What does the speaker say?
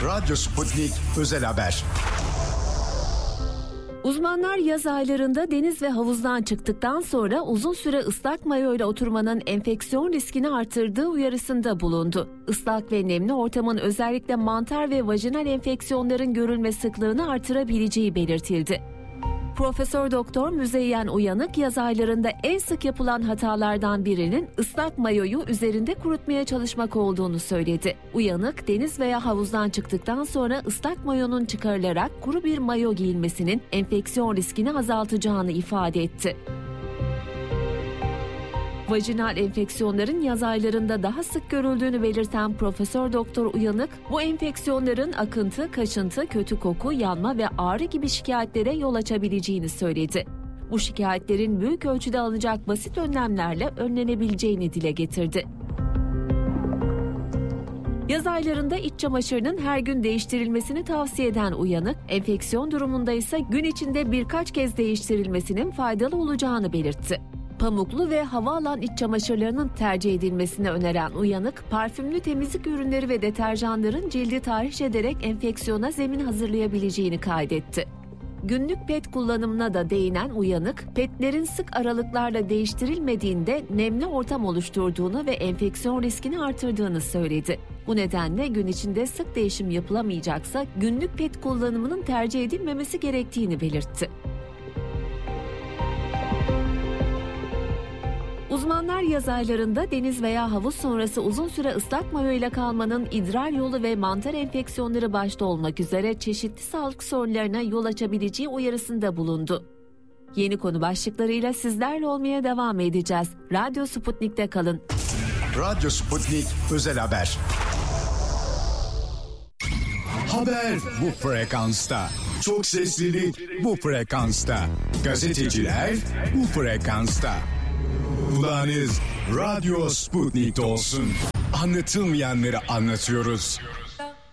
Radyo Sputnik Özel Haber. Uzmanlar yaz aylarında deniz ve havuzdan çıktıktan sonra uzun süre ıslak mayoyla oturmanın enfeksiyon riskini artırdığı uyarısında bulundu. Islak ve nemli ortamın özellikle mantar ve vajinal enfeksiyonların görülme sıklığını artırabileceği belirtildi. Profesör Doktor Müzeyyen Uyanık yaz aylarında en sık yapılan hatalardan birinin ıslak mayoyu üzerinde kurutmaya çalışmak olduğunu söyledi. Uyanık, deniz veya havuzdan çıktıktan sonra ıslak mayonun çıkarılarak kuru bir mayo giyilmesinin enfeksiyon riskini azaltacağını ifade etti. Vajinal enfeksiyonların yaz aylarında daha sık görüldüğünü belirten Profesör Doktor Uyanık, bu enfeksiyonların akıntı, kaşıntı, kötü koku, yanma ve ağrı gibi şikayetlere yol açabileceğini söyledi. Bu şikayetlerin büyük ölçüde alınacak basit önlemlerle önlenebileceğini dile getirdi. Yaz aylarında iç çamaşırının her gün değiştirilmesini tavsiye eden Uyanık, enfeksiyon durumunda ise gün içinde birkaç kez değiştirilmesinin faydalı olacağını belirtti. Pamuklu ve hava alan iç çamaşırlarının tercih edilmesini öneren Uyanık, parfümlü temizlik ürünleri ve deterjanların cildi tahriş ederek enfeksiyona zemin hazırlayabileceğini kaydetti. Günlük pet kullanımına da değinen Uyanık, petlerin sık aralıklarla değiştirilmediğinde nemli ortam oluşturduğunu ve enfeksiyon riskini artırdığını söyledi. Bu nedenle gün içinde sık değişim yapılamayacaksa günlük pet kullanımının tercih edilmemesi gerektiğini belirtti. Uzmanlar yaz aylarında deniz veya havuz sonrası uzun süre ıslak mayo ile kalmanın idrar yolu ve mantar enfeksiyonları başta olmak üzere çeşitli sağlık sorunlarına yol açabileceği uyarısında bulundu. Yeni konu başlıklarıyla sizlerle olmaya devam edeceğiz. Radyo Sputnik'te kalın. Radyo Sputnik Özel Haber. Haber bu frekansta. Çok seslilik bu frekansta. Gazeteciler bu frekansta. Kulağınız Radyo Sputnik'te olsun. Anlatılmayanları anlatıyoruz.